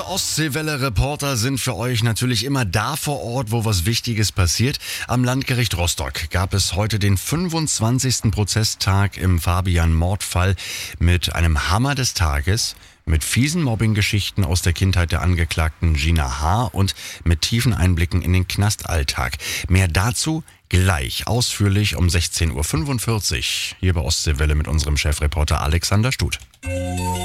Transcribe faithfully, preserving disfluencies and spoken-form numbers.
Ostseewelle-Reporter sind für euch natürlich immer da vor Ort, wo was Wichtiges passiert. Am Landgericht Rostock gab es heute den fünfundzwanzigsten Prozesstag im Fabian-Mordfall mit einem Hammer des Tages, mit fiesen Mobbing-Geschichten aus der Kindheit der Angeklagten Gina H. und mit tiefen Einblicken in den Knastalltag. Mehr dazu gleich ausführlich um sechzehn Uhr fünfundvierzig hier bei Ostseewelle mit unserem Chefreporter Alexander Stut.